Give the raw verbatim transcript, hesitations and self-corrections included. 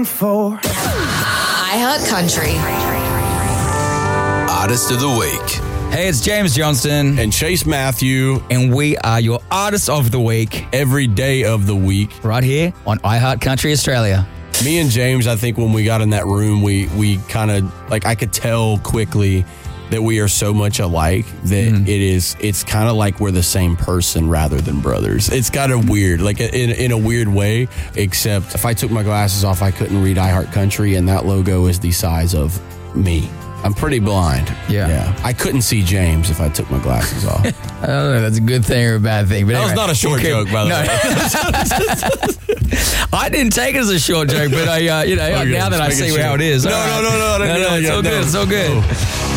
For iHeart Country. Artist of the Week. Hey, it's James Johnston. And Chase Matthew. And we are your Artist of the Week. Every day of the week. Right here on iHeart Country Australia. Me and James, I think when we got in that room, we, we kind of, like, I could tell quickly that we are so much alike that mm. it is, it's kind of like we're the same person rather than brothers. It's kind of weird, like in, in a weird way, except if I took my glasses off, I couldn't read iHeart Country, and that logo is the size of me. I'm pretty blind. Yeah. yeah. I couldn't see James if I took my glasses off. I don't know. That's a good thing or a bad thing. But that anyway, was not a short joke, by the no. way. I didn't take it as a short joke, but I, uh, you know, okay, now that I see sure. how it is. No, right. no, no, no, no, no, no, no, it's no, all no. good. It's all good. Oh.